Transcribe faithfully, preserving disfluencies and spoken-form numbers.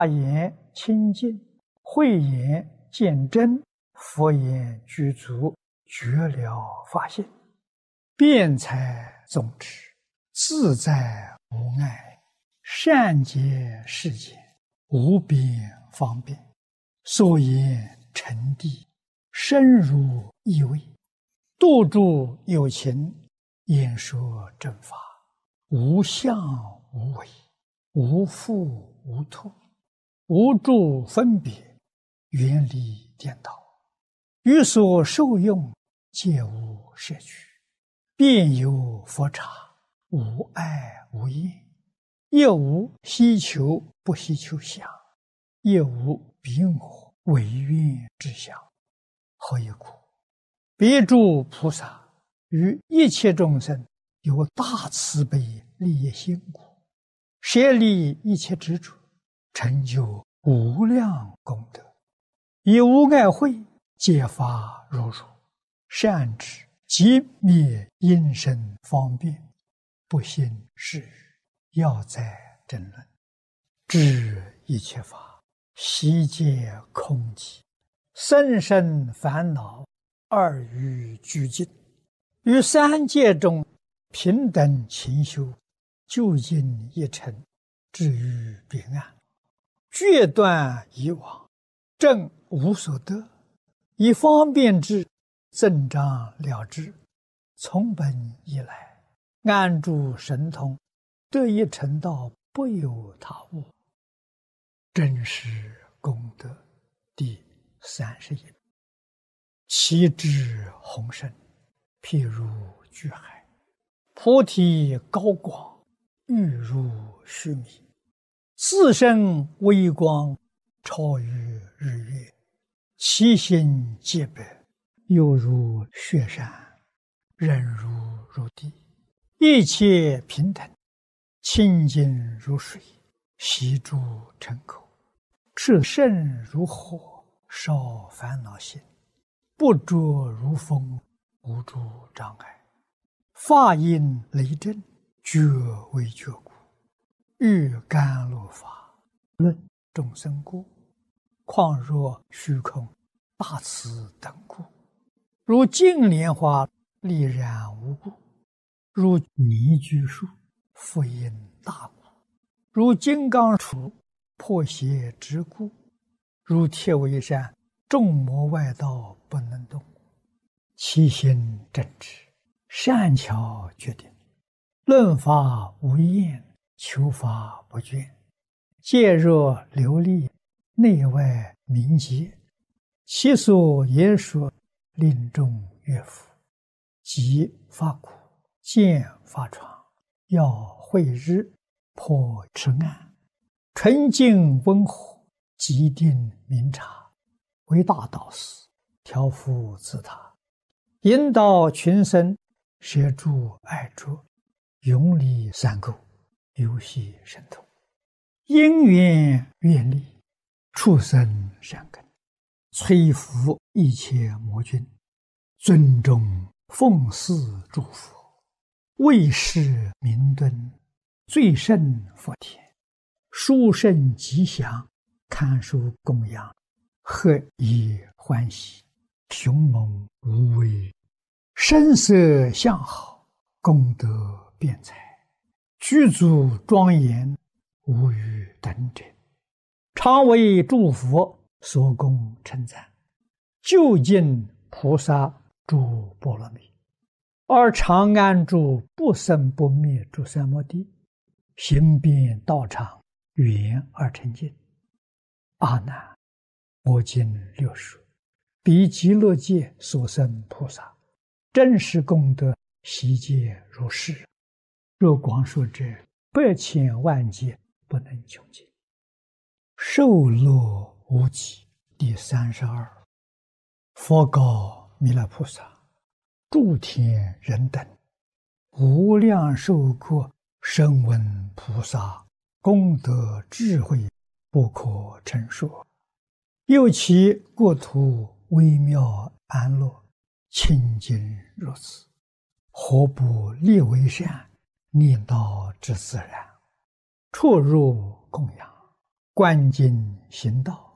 法言清净，慧眼见真，佛言具足，觉了法性，辩才宗旨，自在无碍，善解世间，无边方便，所言诚谛，深入意味，度诸有情，演说正法，无相无为，无复无脱，无住分别，远离颠倒，于所受用皆无摄取，遍有佛刹，无碍无厌，亦无希求不希求相，亦无彼我唯愿之相。何以故？别诸菩萨于一切众生有大慈悲利益心故，舍离一切执着，成就无量功德，以无碍慧解发如如，善知即灭因身方便，不信是语，要在争论，知一切法悉皆空寂，甚深烦恼二于俱尽，于三界中平等勤修，究竟一尘，至于彼岸，决断以往，正无所得，以方便智增长了之，从本以来，安住神通，得以成道，不有他物。真实功德第三十一。其智宏深，譬如巨海，菩提高广，欲如须弥，自身微光，超于日月，其心洁白，犹如雪山，忍如如地，一切平等，清净如水，悉诸尘口，炽盛如火，烧烦恼心，不着如风，无诸障碍，法音雷震，觉为觉故，欲甘露法，论众生故，况若虚空大慈等故，如净莲花丽然无故，如泥居树复因大故，如金刚杵破邪之故，如铁围山众魔外道不能动，其心正直，善巧决定，论法无厌，求法不倦，戒若流利，内外明洁，其所言说，令众悦服，即发苦，见发闯，要慧日，破痴暗，纯净温和，极定明察，为大导师，调伏自他，引导群生，摄诸爱着，永离三垢，游戏神通，因缘愿力，畜生善根，摧伏一切魔君，尊重奉祀诸佛，为世明敦，最胜佛田，殊胜吉祥，堪受供养，何以欢喜，雄猛无畏，声色相好，功德辩才，具足庄严，无与等者，常为诸佛所供称赞，究竟菩萨诸波罗蜜，而常安住不生不灭诸三摩地，行遍道场，圆而成净。阿难，我今略说，彼极乐界所生菩萨，真实功德悉皆如是。若广说者，百千万劫不能穷尽。受乐无极第三十二。佛告弥勒菩萨：诸天人等，无量寿国声闻菩萨功德智慧不可称说，又其国土微妙安乐，清净如此，何不立为善，念道之自然，出入供养， 观经行道，